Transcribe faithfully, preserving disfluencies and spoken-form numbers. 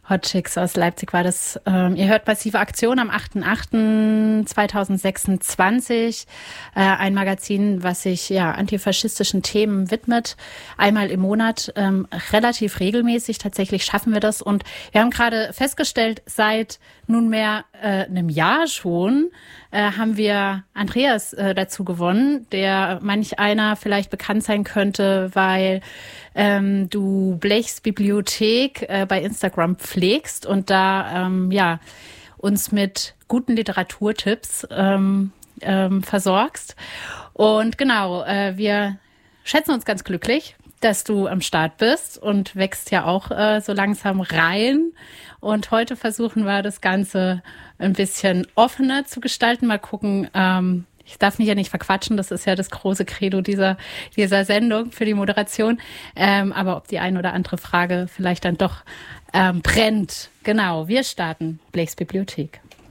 Hot Chicks aus Leipzig war das. Ähm, ihr hört Massive Aktion am achter achter zweitausendsechsundzwanzig. Äh, ein Magazin, was sich ja antifaschistischen Themen widmet. Einmal im Monat, ähm, relativ regelmäßig. Tatsächlich schaffen wir das. Und wir haben gerade festgestellt, seit nunmehr äh, einem Jahr schon äh, haben wir Andreas äh, dazu gewonnen, der manch einer vielleicht bekannt sein könnte, weil ähm, du Blechs Bibliothek äh, bei Instagram pflegst und da ähm, ja uns mit guten Literaturtipps ähm, ähm, versorgst. Und genau, äh, wir schätzen uns ganz glücklich, dass du am Start bist und wächst ja auch äh, so langsam rein. Und heute versuchen wir das Ganze ein bisschen offener zu gestalten. Mal gucken, ähm, ich darf mich ja nicht verquatschen, das ist ja das große Credo dieser, dieser Sendung für die Moderation. Ähm, aber ob die eine oder andere Frage vielleicht dann doch ähm, brennt. Genau, wir starten Blechs Bibliothek.